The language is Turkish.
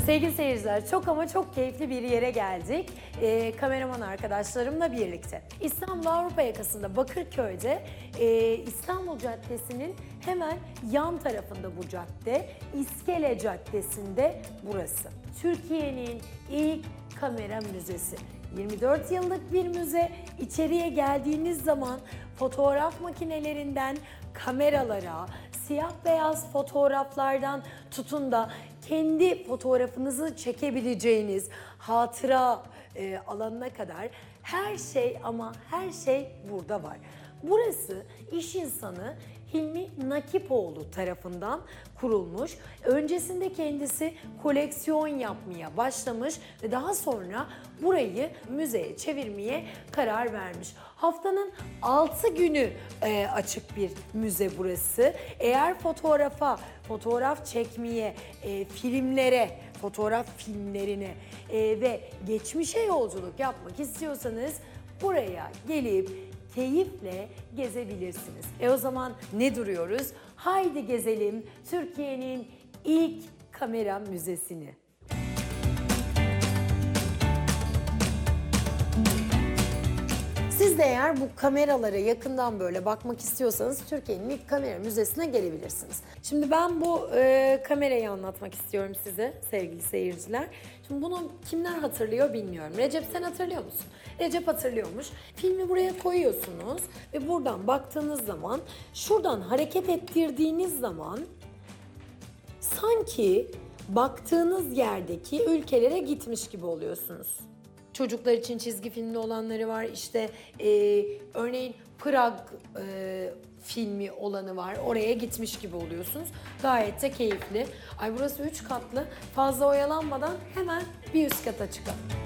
Sevgili seyirciler, çok ama çok keyifli bir yere geldik. Kameraman arkadaşlarımla birlikte. İstanbul Avrupa yakasında Bakırköy'de İstanbul Caddesi'nin hemen yan tarafında bu cadde. İskele Caddesi'nde burası. Türkiye'nin ilk kamera müzesi. 24 yıllık bir müze. İçeriye geldiğiniz zaman fotoğraf makinelerinden kameralara, siyah beyaz fotoğraflardan tutun da kendi fotoğrafınızı çekebileceğiniz hatıra alanına kadar her şey ama her şey burada var. Burası iş insanı Hilmi Nakipoğlu tarafından kurulmuş. Öncesinde kendisi koleksiyon yapmaya başlamış ve daha sonra burayı müzeye çevirmeye karar vermiş. Haftanın 6 günü açık bir müze burası. Eğer fotoğraf çekmeye, filmlere, fotoğraf filmlerine ve geçmişe yolculuk yapmak istiyorsanız buraya gelip keyifle gezebilirsiniz. O zaman ne duruyoruz? Haydi gezelim Türkiye'nin ilk kamera müzesini. Siz de eğer bu kameralara yakından böyle bakmak istiyorsanız Türkiye'nin ilk kamera müzesine gelebilirsiniz. Şimdi ben bu kamerayı anlatmak istiyorum size sevgili seyirciler. Şimdi bunu kimler hatırlıyor bilmiyorum. Recep, sen hatırlıyor musun? Recep hatırlıyormuş. Filmi buraya koyuyorsunuz ve buradan baktığınız zaman, şuradan hareket ettirdiğiniz zaman sanki baktığınız yerdeki ülkelere gitmiş gibi oluyorsunuz. Çocuklar için çizgi filmli olanları var. İşte örneğin Prag filmi olanı var. Oraya gitmiş gibi oluyorsunuz. Gayet de keyifli. Ay burası 3 katlı. Fazla oyalanmadan hemen bir üst kata çıkalım.